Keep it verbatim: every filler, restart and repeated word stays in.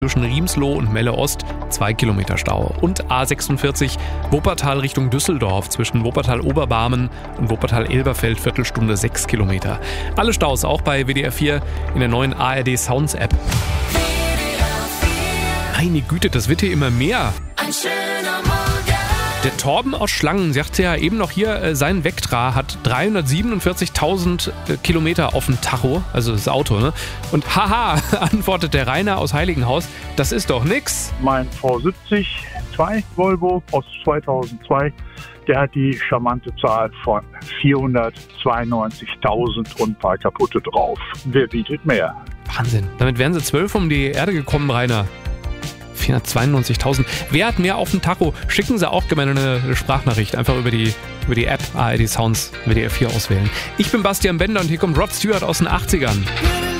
Zwischen Riemsloh und Melle Ost zwei Kilometer Stau. Und A sechsundvierzig Wuppertal Richtung Düsseldorf zwischen Wuppertal-Oberbarmen und Wuppertal-Elberfeld Viertelstunde sechs Kilometer. Alle Staus auch bei W D R vier in der neuen A R D Sounds App. Meine Güte, das wird hier immer mehr. Ein schöner Morgen. Der Torben aus Schlangen sagte ja eben noch hier, sein Vectra hat dreihundertsiebenundvierzigtausend Kilometer auf dem Tacho, also das Auto, ne? Und haha, antwortet der Rainer aus Heiligenhaus, das ist doch nix. Mein V siebzig zwei Volvo aus zweitausendzwei, der hat die charmante Zahl von vierhundertzweiundneunzigtausend und ein paar kaputte drauf. Wer bietet mehr? Wahnsinn, damit wären sie zwölf um die Erde gekommen, Rainer. vierhundertzweiundneunzigtausend. Wer hat mehr auf dem Tacho? Schicken Sie auch gerne eine Sprachnachricht. Einfach über die, über die App A R D Sounds W D R vier auswählen. Ich bin Bastian Bender und hier kommt Rod Stewart aus den achtzigern.